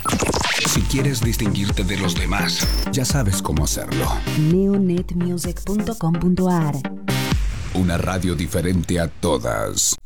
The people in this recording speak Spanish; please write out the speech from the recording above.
Si quieres distinguirte de los demás, ya sabes cómo hacerlo. neonetmusic.com.ar. Una radio diferente a todas.